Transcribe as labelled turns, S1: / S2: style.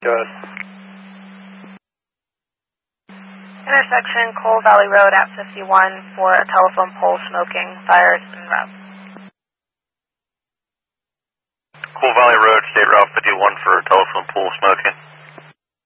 S1: Good.
S2: Intersection Coal Valley Road at 51 for a telephone pole smoking, fires en route.
S3: Coal Valley Road, State Route 51 for telephone pole smoking.